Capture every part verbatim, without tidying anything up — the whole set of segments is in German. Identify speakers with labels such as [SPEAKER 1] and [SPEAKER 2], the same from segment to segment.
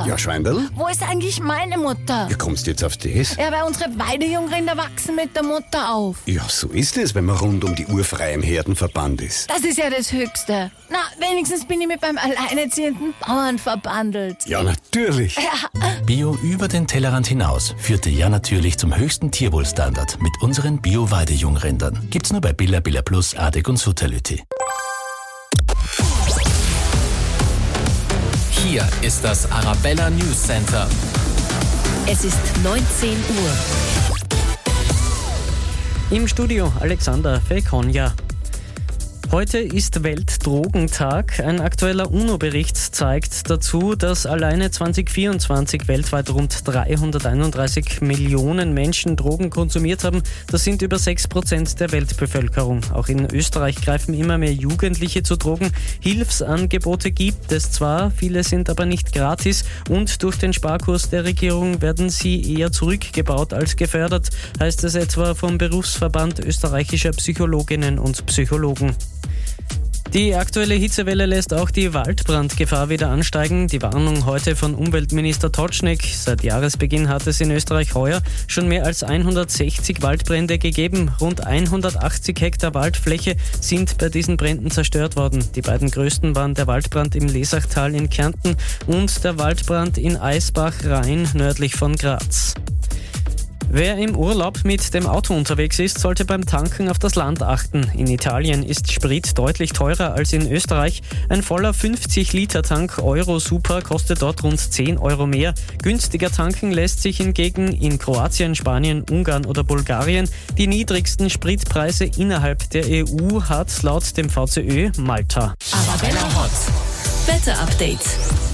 [SPEAKER 1] Papa.
[SPEAKER 2] Ja, Schweindl?
[SPEAKER 1] Wo ist eigentlich meine Mutter?
[SPEAKER 2] Wie kommst du jetzt auf das?
[SPEAKER 1] Ja, weil unsere Weidejungrinder wachsen mit der Mutter auf.
[SPEAKER 2] Ja, so ist es, wenn man rund um die Uhr frei im Herdenverband ist.
[SPEAKER 1] Das ist ja das Höchste. Na, wenigstens bin ich mit meinem alleinerziehenden Bauern verbandelt.
[SPEAKER 2] Ja, natürlich.
[SPEAKER 3] Bio über den Tellerrand hinaus führte ja natürlich zum höchsten Tierwohlstandard mit unseren Bio-Weidejungrindern. Gibt's nur bei Billa, Billa Plus, Adek und Sutterlütti.
[SPEAKER 4] Hier ist das Arabella News Center.
[SPEAKER 5] Es ist neunzehn Uhr.
[SPEAKER 6] Im Studio Alexander Felkonja. Heute ist Weltdrogentag. Ein aktueller UNO-Bericht zeigt dazu, dass alleine zwanzig vierundzwanzig weltweit rund dreihunderteinunddreißig Millionen Menschen Drogen konsumiert haben. Das sind über sechs Prozent der Weltbevölkerung. Auch in Österreich greifen immer mehr Jugendliche zu Drogen. Hilfsangebote gibt es zwar, viele sind aber nicht gratis und durch den Sparkurs der Regierung werden sie eher zurückgebaut als gefördert, heißt es etwa vom Berufsverband österreichischer Psychologinnen und Psychologen. Die aktuelle Hitzewelle lässt auch die Waldbrandgefahr wieder ansteigen. Die Warnung heute von Umweltminister Totschnig. Seit Jahresbeginn hat es in Österreich heuer schon mehr als hundertsechzig Waldbrände gegeben. Rund hundertachtzig Hektar Waldfläche sind bei diesen Bränden zerstört worden. Die beiden größten waren der Waldbrand im Lesachtal in Kärnten und der Waldbrand in Eisbach-Rhein nördlich von Graz. Wer im Urlaub mit dem Auto unterwegs ist, sollte beim Tanken auf das Land achten. In Italien ist Sprit deutlich teurer als in Österreich. Ein voller fünfzig Liter Tank Euro Super kostet dort rund zehn Euro mehr. Günstiger tanken lässt sich hingegen in Kroatien, Spanien, Ungarn oder Bulgarien. Die niedrigsten Spritpreise innerhalb der E U hat laut dem V C Ö Malta.
[SPEAKER 5] Arabella Hot. Wetterupdate.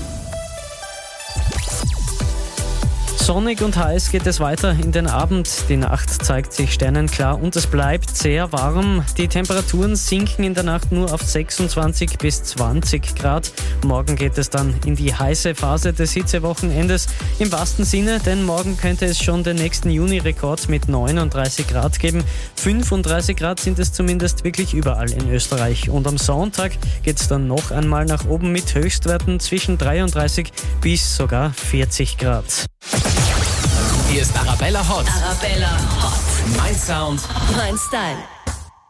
[SPEAKER 6] Sonnig und heiß geht es weiter in den Abend. Die Nacht zeigt sich sternenklar und es bleibt sehr warm. Die Temperaturen sinken in der Nacht nur auf sechsundzwanzig bis zwanzig Grad. Morgen geht es dann in die heiße Phase des Hitzewochenendes. Im wahrsten Sinne, denn morgen könnte es schon den nächsten Juni-Rekord mit neununddreißig Grad geben. fünfunddreißig Grad sind es zumindest wirklich überall in Österreich. Und am Sonntag geht es dann noch einmal nach oben mit Höchstwerten zwischen dreiunddreißig bis sogar vierzig Grad.
[SPEAKER 4] Hier ist Arabella Hot.
[SPEAKER 5] Arabella Hot.
[SPEAKER 4] Mein Sound.
[SPEAKER 5] Mein Style.